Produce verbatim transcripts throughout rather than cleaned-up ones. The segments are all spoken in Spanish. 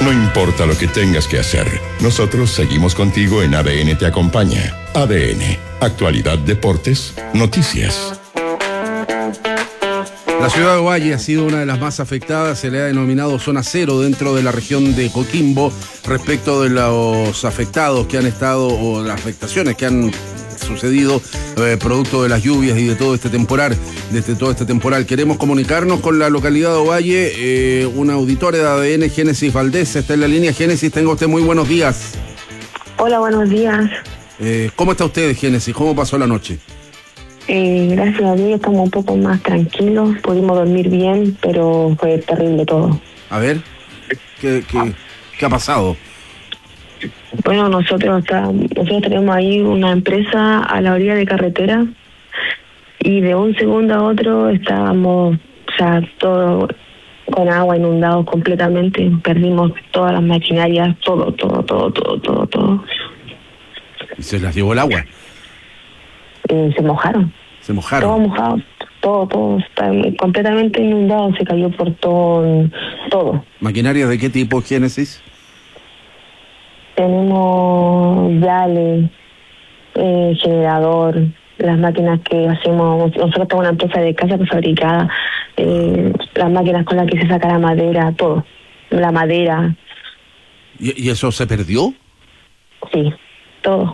No importa lo que tengas que hacer, nosotros seguimos contigo en A D N Te Acompaña. A D N, actualidad, deportes, noticias. La ciudad de Ovalle ha sido una de las más afectadas, se le ha denominado zona cero dentro de la región de Coquimbo respecto de los afectados que han estado o las afectaciones que han sucedido eh, producto de las lluvias y de todo este temporal, desde todo este temporal. Queremos comunicarnos con la localidad de Ovalle, eh, una auditora de A D N, Génesis Valdés, está en la línea. Génesis, tenga usted muy buenos días. Hola, buenos días. Eh, ¿Cómo está usted, Génesis? ¿Cómo pasó la noche? Eh, gracias a Dios estamos un poco más tranquilos, pudimos dormir bien, pero fue terrible todo. A ver, ¿qué, qué, qué ha pasado? Bueno, nosotros está, nosotros tenemos ahí una empresa a la orilla de carretera y de un segundo a otro estábamos, o sea, todo con agua inundados completamente, perdimos todas las maquinarias, todo, todo, todo, todo, todo, todo. ¿Y se las llevó el agua? Y se mojaron. ¿Se mojaron? Todo mojado, todo, todo, está completamente inundado, se cayó por todo, todo. ¿Maquinaria de qué tipo, Génesis? Tenemos yale, eh, generador, las máquinas que hacemos, nosotros tenemos una empresa de casa prefabricada, eh, las máquinas con las que se saca la madera, todo, la madera. ¿Y, y eso se perdió? Sí, todo.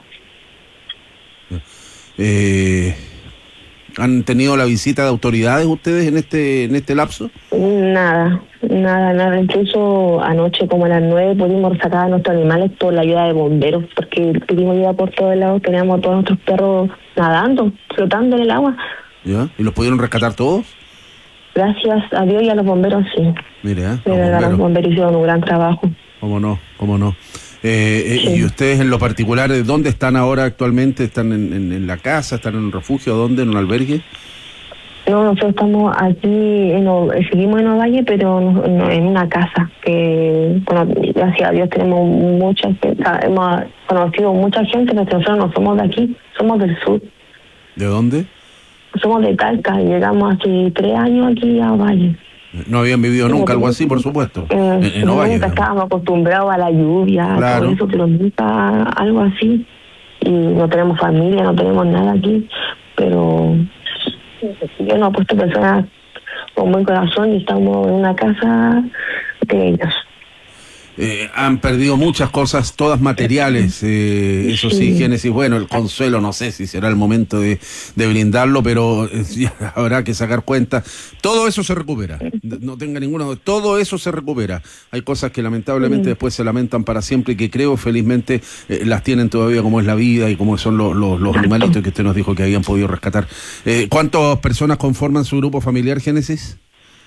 Eh, ¿Han tenido la visita de autoridades ustedes en este en este lapso? Nada, nada, nada. Incluso anoche como a las nueve pudimos sacar a nuestros animales por la ayuda de bomberos, porque pudimos ayuda por todos lados, teníamos todos nuestros perros nadando, flotando en el agua. ¿Ya? ¿Y los pudieron rescatar todos? Gracias a Dios y a los bomberos, sí. Mire, ¿eh? De verdad, los bomberos hicieron un gran trabajo. ¿Cómo no? ¿Cómo no? Eh, eh, Sí. ¿Y ustedes en lo particular, dónde están ahora actualmente? ¿Están en, en, en la casa? ¿Están en un refugio? ¿Dónde? ¿En un albergue? No, nosotros estamos aquí, en, O- seguimos en Ovalle, pero no, no, en una casa que, bueno, gracias a Dios tenemos mucha gente, hemos conocido mucha gente, pero nosotros no somos de aquí, somos del sur, ¿De dónde? somos de Talca, y llegamos hace tres años aquí a Ovalle. No habían vivido nunca algo así, por supuesto. Eh, En, en Ovalle. nunca estábamos acostumbrados a la lluvia, Claro. todo eso, pero nunca algo así. Y no tenemos familia, no tenemos nada aquí, pero yo no he puesto personas con buen corazón y estamos en una casa de ellos. Eh, han perdido muchas cosas, todas materiales, eh, eso sí, Sí. Génesis. Bueno, el consuelo, no sé si será el momento de, de brindarlo, pero eh, ya habrá que sacar cuenta. Todo eso se recupera, no tenga ninguna duda, todo eso se recupera. Hay cosas que lamentablemente Sí. después se lamentan para siempre y que creo felizmente eh, las tienen todavía, como es la vida y como son los, los, los animalitos que usted nos dijo que habían podido rescatar. Eh, ¿Cuántas personas conforman su grupo familiar, Génesis?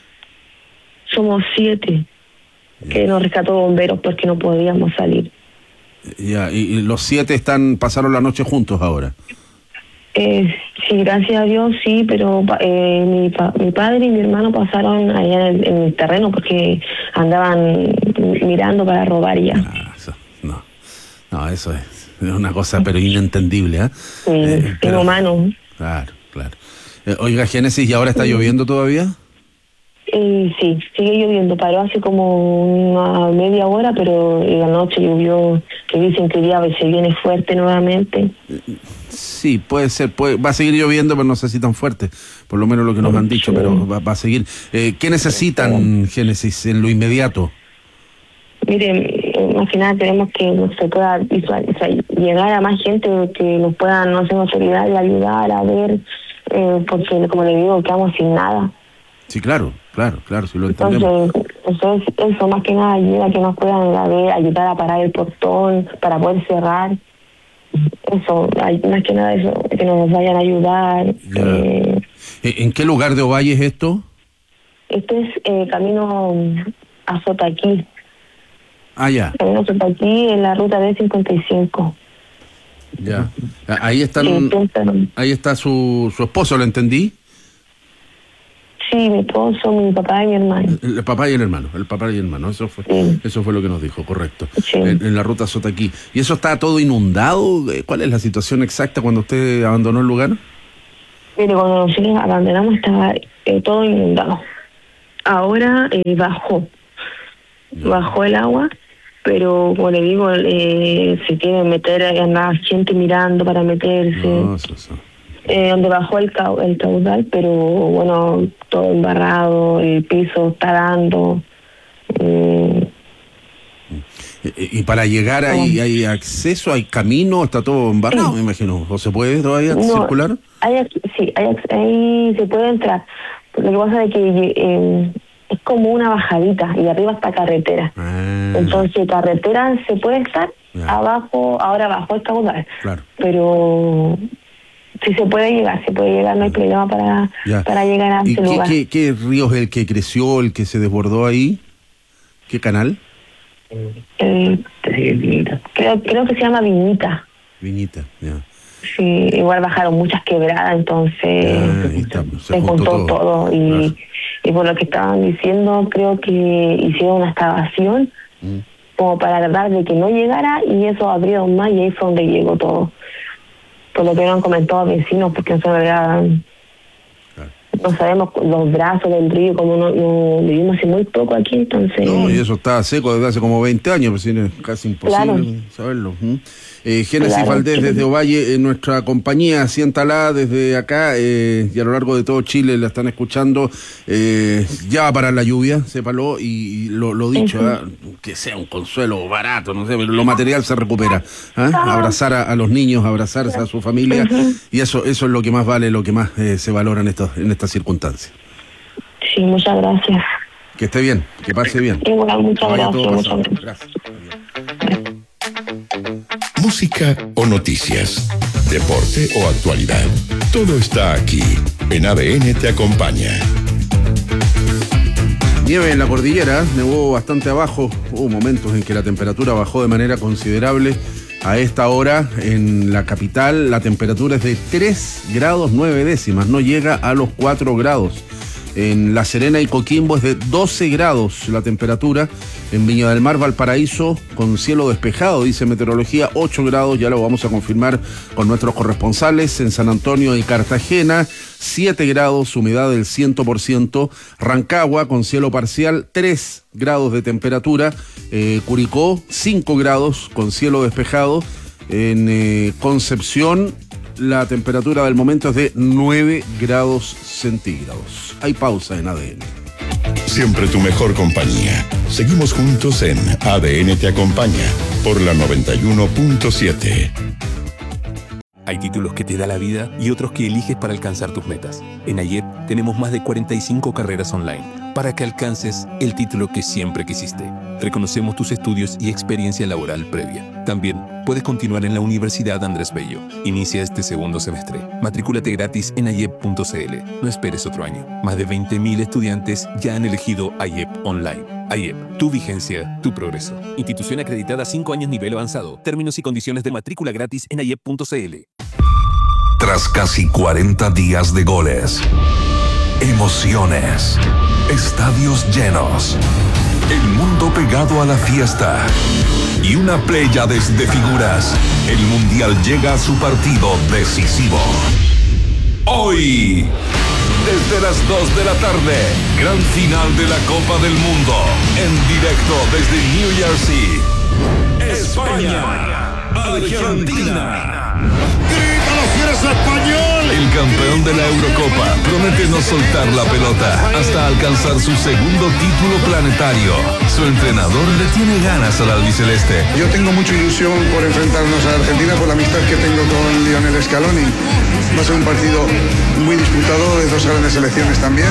Somos siete que nos rescató bomberos porque no podíamos salir. Ya, y, y los siete están pasaron la noche juntos ahora. Eh, sí, gracias a Dios, sí, pero eh, mi, pa- mi padre y mi hermano pasaron allá en el, en el terreno porque andaban mirando para robar ya. Ah, eso, no, no, eso es, es una cosa pero inentendible, ¿eh? Sí, Eh, pero- inhumano. Claro, claro. Eh, oiga, Génesis, ¿y ahora está lloviendo todavía? Eh, sí, sigue lloviendo, paró hace como una media hora, pero en la noche llovió, que dicen que el día se viene fuerte nuevamente. Sí, puede ser, puede, va a seguir lloviendo, pero no sé si tan fuerte, por lo menos lo que nos han dicho, Sí. pero va, va a seguir. Eh, ¿Qué necesitan, Génesis, en lo inmediato? Miren, al final tenemos que se pueda visualizar, llegar a más gente que nos puedan, no sé, autoridad y ayudar a ver, eh, porque como le digo, quedamos sin nada. Sí, claro, claro, claro, si lo entendemos. Entonces, entonces, eso más que nada ayuda que nos puedan a ver, ayudar a parar el portón para poder cerrar. Eso, hay- más que nada eso, que nos vayan a ayudar. Ya. Eh, Eh, ¿En qué lugar de Ovalle es esto? este es eh, camino a Sotaquí, Ah, ya, camino a Sotaquí en la ruta D cincuenta y cinco. ya. Ah, Ahí están, Sí, entonces, ahí está su, su esposo, ¿lo entendí? sí, mi esposo, mi papá y mi hermano. El papá y el hermano, el papá y el hermano, eso fue, Sí. eso fue lo que nos dijo, correcto. Sí. En, en la ruta Sotaquí. ¿Y eso está todo inundado? Eh, ¿Cuál es la situación exacta cuando usted abandonó el lugar? Mire, cuando nosotros abandonamos estaba eh, todo inundado. Ahora eh, bajó, Ya. bajó el agua, pero como le digo, eh, se quieren meter a la gente mirando para meterse. No, eso, eso. Eh, donde bajó el, ca el caudal, pero bueno, todo embarrado, el piso está dando. Eh, ¿Y para llegar ahí hay acceso, hay camino, está todo embarrado, me imagino? ¿O se puede todavía no, circular? Hay, sí, hay, ahí se puede entrar. Lo que pasa es que eh, es como una bajadita y arriba está carretera. Ah. Entonces carretera se puede estar, ya. Abajo, ahora abajo el caudal. Claro. Pero sí se puede llegar, se puede llegar, no hay problema para, para llegar a ese qué, lugar. ¿qué, ¿Qué río es el que creció, el que se desbordó ahí? ¿Qué canal? Eh, creo, creo que se llama Viñita. Viñita, ya. Sí, igual bajaron muchas quebradas, entonces ya, está, se, se juntó todo, todo y, claro. Y por lo que estaban diciendo, creo que hicieron una excavación mm. como para tratar de que no llegara, y eso abrieron más y ahí fue donde llegó todo. Por lo que nos han comentado vecinos, porque en realidad no sabemos los brazos del río, como no, no vivimos hace muy poco aquí, entonces... No, y eso está seco desde hace como veinte años, pues es casi imposible claro. saberlo. ¿Mm? Eh, Génesis claro, Valdés sí. desde Ovalle, en nuestra compañía, siéntala desde acá, eh, y a lo largo de todo Chile la están escuchando, eh, ya va a parar la lluvia, sépalo, y, y lo, lo dicho, uh-huh. ¿eh? Que sea un consuelo barato, no sé, pero lo material se recupera, ¿eh? Abrazar a, a los niños, abrazarse a su familia, uh-huh. y eso eso es lo que más vale, lo que más eh, se valora en, estos, en estas circunstancias. Sí, muchas gracias. Que esté bien, que pase bien. Igual, muchas gracias, muchas gracias. gracias. Música o noticias, deporte o actualidad, todo está aquí. En A D N te acompaña. Nieve en la cordillera, nevó bastante abajo, hubo momentos en que la temperatura bajó de manera considerable. A esta hora en la capital la temperatura es de tres grados nueve décimas, no llega a los cuatro grados. En La Serena y Coquimbo es de doce grados la temperatura. En Viña del Mar, Valparaíso, con cielo despejado, dice meteorología, ocho grados, ya lo vamos a confirmar con nuestros corresponsales. En San Antonio y Cartagena, siete grados, humedad del cien por ciento. Rancagua, con cielo parcial, tres grados de temperatura. Eh, Curicó, cinco grados, con cielo despejado. En eh, Concepción, la temperatura del momento es de nueve grados centígrados. Hay pausa en A D N. Siempre tu mejor compañía. Seguimos juntos en A D N te acompaña por la noventa y uno punto siete. Hay títulos que te da la vida y otros que eliges para alcanzar tus metas. En AYEP tenemos más de cuarenta y cinco carreras online para que alcances el título que siempre quisiste. Reconocemos tus estudios y experiencia laboral previa. También puedes continuar en la Universidad Andrés Bello. Inicia este segundo semestre. Matricúlate gratis en ayep punto cl. No esperes otro año. Más de veinte mil estudiantes ya han elegido AYEP Online. AYEP, tu vigencia, tu progreso. Institución acreditada cinco años nivel avanzado. Términos y condiciones de matrícula gratis en ayep punto cl. Tras casi cuarenta días de goles, emociones, estadios llenos, el mundo pegado a la fiesta y una pléyades de figuras, el Mundial llega a su partido decisivo. Hoy, desde las dos de la tarde, gran final de la Copa del Mundo, en directo desde New Jersey, España, Argentina. ¡Grita los fieros español! El campeón de la Eurocopa promete no soltar la pelota hasta alcanzar su segundo título planetario. Su entrenador le tiene ganas al albiceleste. Yo tengo mucha ilusión por enfrentarnos a Argentina por la amistad que tengo con Lionel Scaloni. Va a ser un partido muy disputado de dos grandes selecciones también.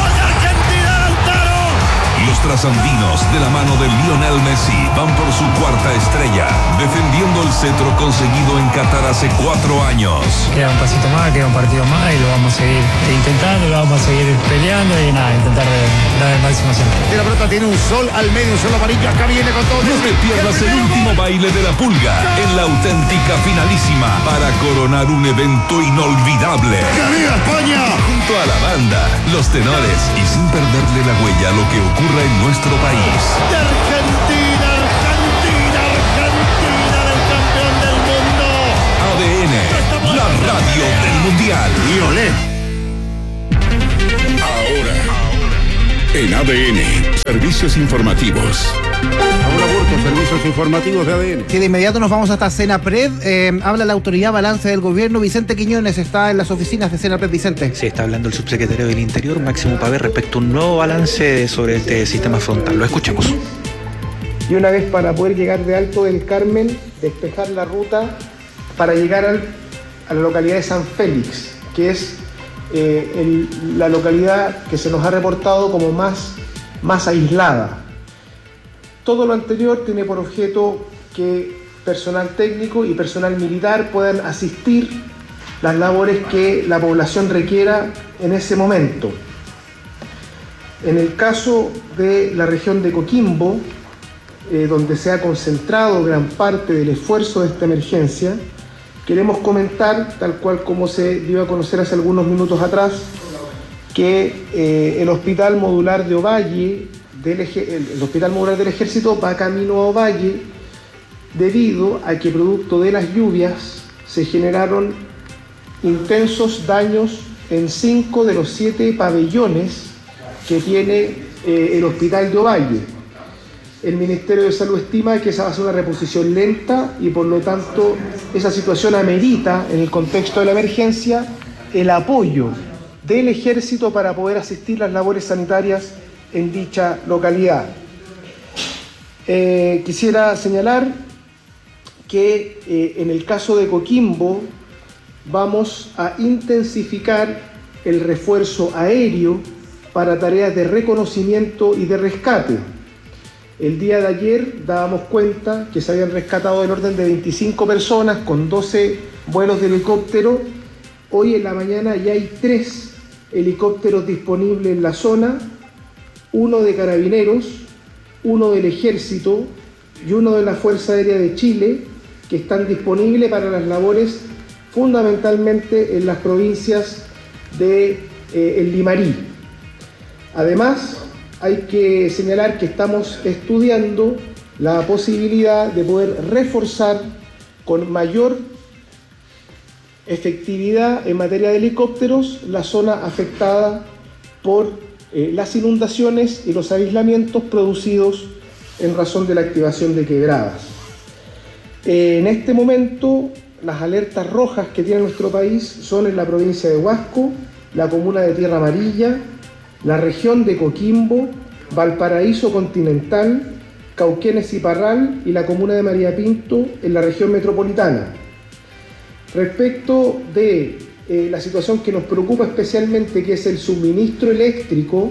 Los trasandinos, de la mano de Lionel Messi, van por su cuarta estrella, defendiendo el cetro conseguido en Qatar hace cuatro años. Queda un pasito más, queda un partido más y lo vamos a seguir intentando, lo vamos a seguir peleando y nada, intentar dar el máximo siempre. La pelota tiene un sol al medio, un sol amarillo, acá viene con todo. No te pierdas el último baile de la pulga en la auténtica finalísima para coronar un evento inolvidable. ¡Que viva España! Junto a la banda, los tenores y sin perderle la huella a lo que ocurre en nuestro país. De Argentina, Argentina, Argentina, del campeón del mundo. A D N, la radio del mundial. Y olé. Ahora, en A D N, servicios informativos. Ahora, nuestros servicios informativos de A D N. Sí, de inmediato nos vamos hasta Senapred. Eh, habla la autoridad balance del gobierno. Vicente Quiñones está en las oficinas de Senapred. Vicente. Sí, está hablando el subsecretario del Interior, Máximo Pavé, respecto a un nuevo balance sobre este sistema frontal. Lo escuchamos. Y una vez para poder llegar de Alto del Carmen, despejar la ruta para llegar al, a la localidad de San Félix, que es eh, el, la localidad que se nos ha reportado como más, más aislada. Todo lo anterior tiene por objeto que personal técnico y personal militar puedan asistir las labores que la población requiera en ese momento. En el caso de la región de Coquimbo, eh, donde se ha concentrado gran parte del esfuerzo de esta emergencia, queremos comentar, tal cual como se dio a conocer hace algunos minutos atrás, que eh, el Hospital Modular de Ovalle, del el Hospital Modular del Ejército va camino a Ovalle debido a que producto de las lluvias se generaron intensos daños en cinco de los siete pabellones que tiene eh, el Hospital de Ovalle. El Ministerio de Salud estima que esa va a ser una reposición lenta y por lo tanto esa situación amerita, en el contexto de la emergencia, el apoyo del Ejército para poder asistir las labores sanitarias en dicha localidad. Eh, quisiera señalar que eh, en el caso de Coquimbo vamos a intensificar el refuerzo aéreo para tareas de reconocimiento y de rescate. El día de ayer dábamos cuenta que se habían rescatado del orden de veinticinco personas con doce vuelos de helicóptero. Hoy en la mañana ya hay tres helicópteros disponibles en la zona, uno de Carabineros, uno del Ejército y uno de la Fuerza Aérea de Chile, que están disponibles para las labores fundamentalmente en las provincias de eh, el Limarí. Además, hay que señalar que estamos estudiando la posibilidad de poder reforzar con mayor efectividad en materia de helicópteros la zona afectada por eh, las inundaciones y los aislamientos producidos en razón de la activación de quebradas. Eh, en este momento, las alertas rojas que tiene nuestro país son en la provincia de Huasco, la comuna de Tierra Amarilla, la región de Coquimbo, Valparaíso Continental, Cauquenes y Parral y la comuna de María Pinto en la región metropolitana. Respecto de eh, la situación que nos preocupa especialmente, que es el suministro eléctrico,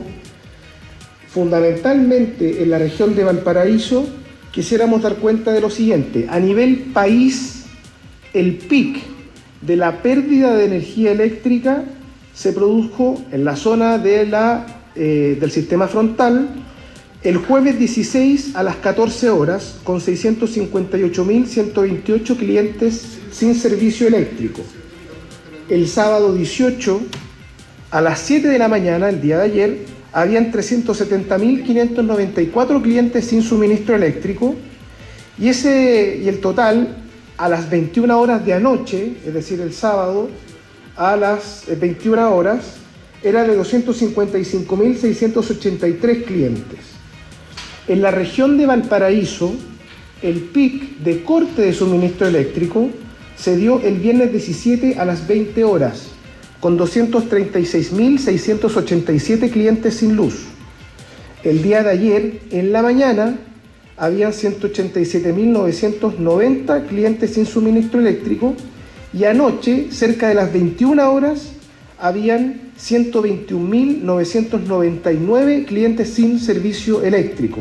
fundamentalmente en la región de Valparaíso, quisiéramos dar cuenta de lo siguiente. A nivel país, el pic de la pérdida de energía eléctrica se produjo en la zona de la, eh, del sistema frontal el jueves dieciséis a las catorce horas con seiscientos cincuenta y ocho mil ciento veintiocho clientes sin servicio eléctrico. El sábado dieciocho a las siete de la mañana, el día de ayer, habían trescientos setenta mil quinientos noventa y cuatro clientes sin suministro eléctrico y, ese, y el total a las veintiuna horas de anoche, es decir, el sábado, a las veintiuna horas, era de doscientos cincuenta y cinco mil seiscientos ochenta y tres clientes. En la región de Valparaíso, el pic de corte de suministro eléctrico se dio el viernes diecisiete a las veinte horas, con doscientos treinta y seis mil seiscientos ochenta y siete clientes sin luz. El día de ayer, en la mañana, habían ciento ochenta y siete mil novecientos noventa clientes sin suministro eléctrico y anoche, cerca de las veintiuna horas, habían ciento veintiún mil novecientos noventa y nueve clientes sin servicio eléctrico.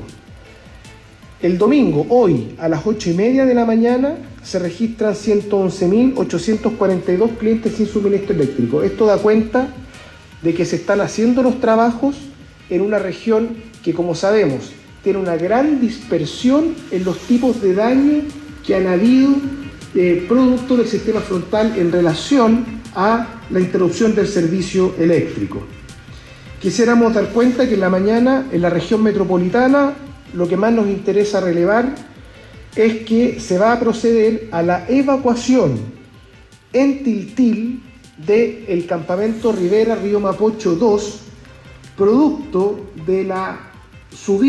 El domingo, hoy, a las ocho y media de la mañana, se registran ciento once mil ochocientos cuarenta y dos clientes sin suministro eléctrico. Esto da cuenta de que se están haciendo los trabajos en una región que, como sabemos, tiene una gran dispersión en los tipos de daño que han habido eh, producto del sistema frontal en relación a la interrupción del servicio eléctrico. Quisiéramos dar cuenta que en la mañana, en la región metropolitana, lo que más nos interesa relevar es que se va a proceder a la evacuación en Tiltil del campamento Rivera Río Mapocho dos, producto de la subida